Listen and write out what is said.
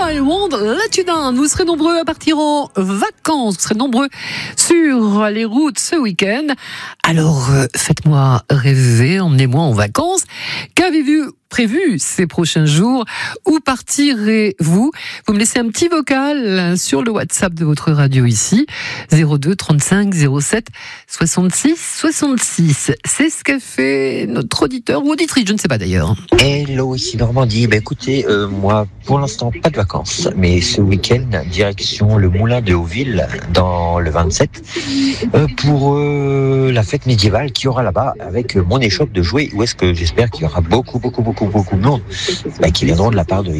I Won't Let You Down. Vous serez nombreux à partir en vacances. Vous serez nombreux sur les routes ce week-end. Alors, faites-moi rêver, emmenez-moi en vacances. Qu'avez-vous prévu ces prochains jours? Où partirez-vous? Vous me laissez un petit vocal sur le WhatsApp de votre radio ici, 02 35 07 66 66. C'est ce qu'a fait notre auditeur ou auditrice, je ne sais pas d'ailleurs. Hello, ici Normandie. Écoutez, moi, pour l'instant, pas de vacances, mais ce week-end, direction le Moulin de Hauville, dans le 27, pour la fête médiévale qu'il y aura là-bas, avec mon échoppe de jouets, où est-ce que j'espère qu'il y aura beaucoup de monde qui viendront de la part de